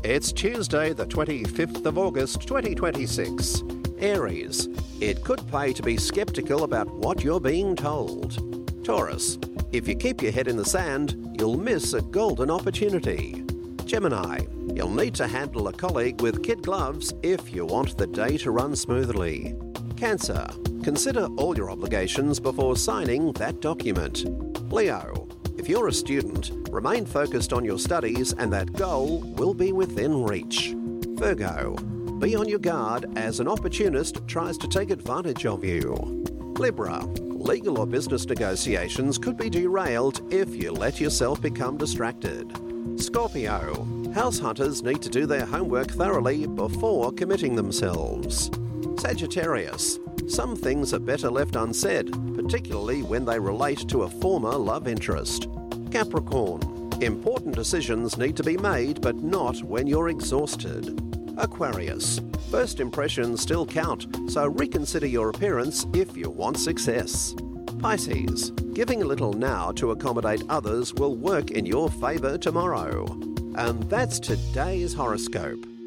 It's Tuesday, the 25th of August, 2026. Aries. It could pay to be sceptical about what you're being told. Taurus. If you keep your head in the sand, you'll miss a golden opportunity. Gemini. You'll need to handle a colleague with kid gloves if you want the day to run smoothly. Cancer. Consider all your obligations before signing that document. Leo. If you're a student, remain focused on your studies and that goal will be within reach. Virgo. Be on your guard as an opportunist tries to take advantage of you. Libra. Legal or business negotiations could be derailed if you let yourself become distracted. Scorpio. House hunters need to do their homework thoroughly before committing themselves. Sagittarius. Some things are better left unsaid, particularly when they relate to a former love interest. Capricorn. Important decisions need to be made, but not when you're exhausted. Aquarius. First impressions still count, so reconsider your appearance if you want success. Pisces. Giving a little now to accommodate others will work in your favour tomorrow. And that's today's horoscope.